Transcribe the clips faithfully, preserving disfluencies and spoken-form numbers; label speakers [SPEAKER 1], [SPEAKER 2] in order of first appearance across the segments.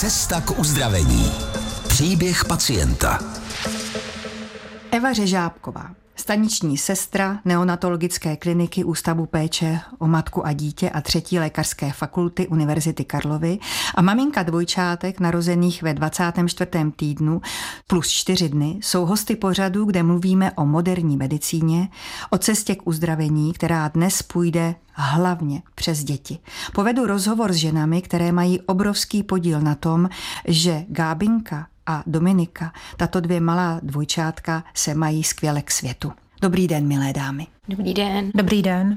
[SPEAKER 1] Cesta k uzdravení. Příběh pacienta.
[SPEAKER 2] Eva Řežábková, staniční sestra neonatologické kliniky Ústavu péče o matku a dítě a třetí lékařské fakulty Univerzity Karlovy a maminka dvojčátek narozených ve dvacátém čtvrtém týdnu plus čtyři dny jsou hosty pořadu, kde mluvíme o moderní medicíně, o cestě k uzdravení, která dnes půjde hlavně přes děti. Povedu rozhovor s ženami, které mají obrovský podíl na tom, že Gábinka a Dominika, tato dvě malá dvojčátka, se mají skvěle k světu. Dobrý den, milé dámy.
[SPEAKER 3] Dobrý den.
[SPEAKER 4] Dobrý den.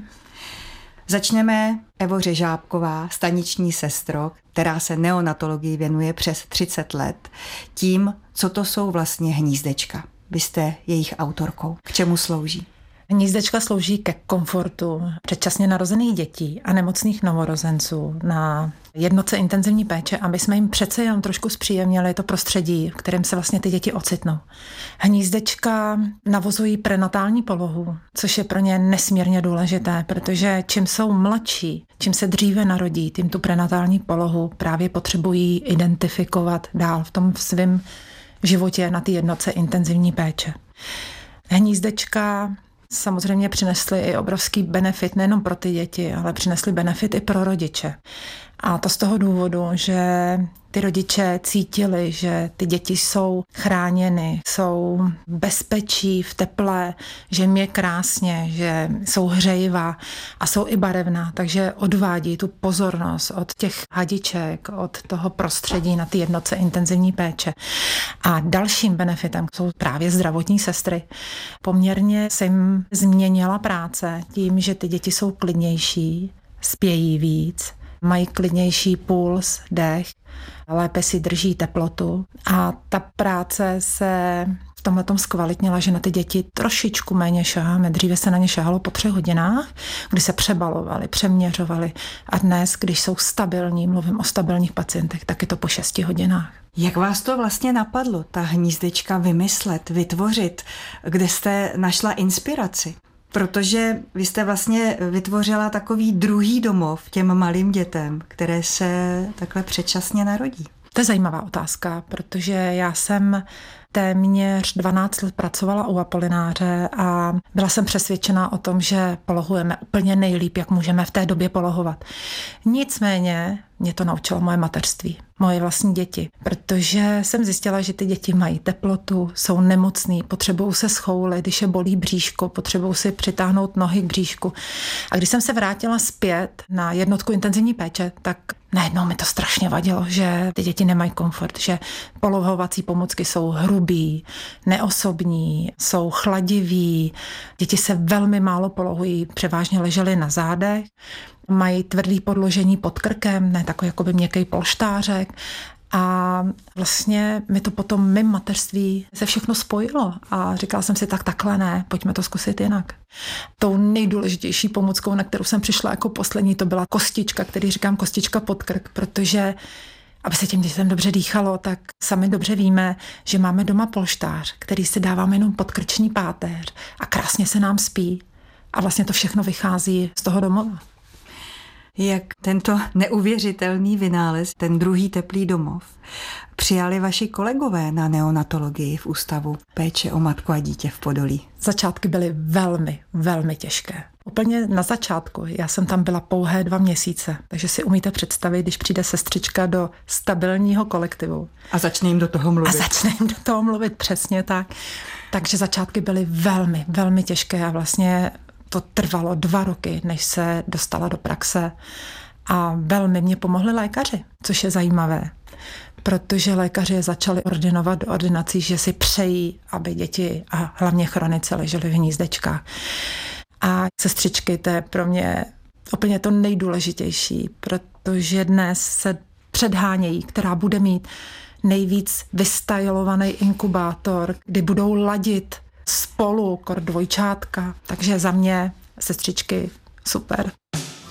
[SPEAKER 2] Začneme Evo Řežábková, staniční sestro, která se neonatologii věnuje přes třicet let, tím, co to jsou vlastně hnízdečka. Vy jste jejich autorkou. K čemu slouží?
[SPEAKER 4] Hnízdečka slouží ke komfortu předčasně narozených dětí a nemocných novorozenců na jednotce intenzivní péče, aby jsme jim přece jen trošku zpříjemnili to prostředí, v kterém se vlastně ty děti ocitnou. Hnízdečka navozují prenatální polohu, což je pro ně nesmírně důležité, protože čím jsou mladší, čím se dříve narodí, tím tu prenatální polohu právě potřebují identifikovat dál v tom svém životě na té jednotce intenzivní péče. Hnízdečka samozřejmě přinesly i obrovský benefit nejenom pro ty děti, ale přinesly benefit i pro rodiče. A to z toho důvodu, že ty rodiče cítili, že ty děti jsou chráněny, jsou v bezpečí, v teple, že jim je krásně, že jsou hřejivá a jsou i barevná, takže odvádí tu pozornost od těch hadiček, od toho prostředí na ty jednotce intenzivní péče. A dalším benefitem jsou právě zdravotní sestry. Poměrně se jim změnila práce tím, že ty děti jsou klidnější, spějí víc, mají klidnější puls, dech, lépe si drží teplotu a ta práce se v tomhletom zkvalitnila, že na ty děti trošičku méně šaháme. Dříve se na ně šahalo po třech hodinách, kdy se přebalovali, přeměřovali a dnes, když jsou stabilní, mluvím o stabilních pacientech, tak je to po šesti hodinách.
[SPEAKER 2] Jak vás to vlastně napadlo, ta hnízdečka vymyslet, vytvořit? Kde jste našla inspiraci? Protože vy jste vlastně vytvořila takový druhý domov těm malým dětem, které se takhle předčasně narodí.
[SPEAKER 4] To je zajímavá otázka, protože já jsem téměř dvanáct let pracovala u Apolináře a byla jsem přesvědčená o tom, že polohujeme úplně nejlíp, jak můžeme v té době polohovat. Nicméně mě to naučilo moje mateřství, moje vlastní děti, protože jsem zjistila, že ty děti mají teplotu, jsou nemocný, potřebují se schoulit, když je bolí bříško, potřebují si přitáhnout nohy k bříšku. A když jsem se vrátila zpět na jednotku intenzivní péče, tak najednou mi to strašně vadilo, že ty děti nemají komfort, že polohovací pomůcky jsou hrubý, neosobní, jsou chladiví, děti se velmi málo polohují, převážně ležely na zádech, mají tvrdý podložení pod krkem, ne takový jakoby měkký polštářek. A vlastně mi to potom mým mateřství se všechno spojilo a říkala jsem si, tak takhle ne, pojďme to zkusit jinak. Tou nejdůležitější pomůckou, na kterou jsem přišla jako poslední, to byla kostička, který říkám kostička pod krk, protože aby se těm dětem dobře dýchalo, tak sami dobře víme, že máme doma polštář, který si dáváme jenom pod krční páteř a krásně se nám spí. A vlastně to všechno vychází z toho domova.
[SPEAKER 2] Jak tento neuvěřitelný vynález, ten druhý teplý domov, přijali vaši kolegové na neonatologii v Ústavu péče o matku a dítě v Podolí?
[SPEAKER 4] Začátky byly velmi, velmi těžké. Úplně na začátku. Já jsem tam byla pouhé dva měsíce, takže si umíte představit, když přijde sestřička do stabilního kolektivu.
[SPEAKER 2] A začne jim do toho mluvit.
[SPEAKER 4] A začne jim do toho mluvit, přesně tak. Takže začátky byly velmi, velmi těžké a vlastně to trvalo dva roky, než se dostala do praxe a velmi mě pomohli lékaři, což je zajímavé, protože lékaři začali ordinovat do ordinací, že si přejí, aby děti a hlavně chronice ležely v hnízdečkách. A sestřičky, to je pro mě úplně to nejdůležitější, protože dnes se předhánějí, která bude mít nejvíc vystajlovaný inkubátor, kdy budou ladit spolu, kor dvojčátka. Takže za mě sestřičky super.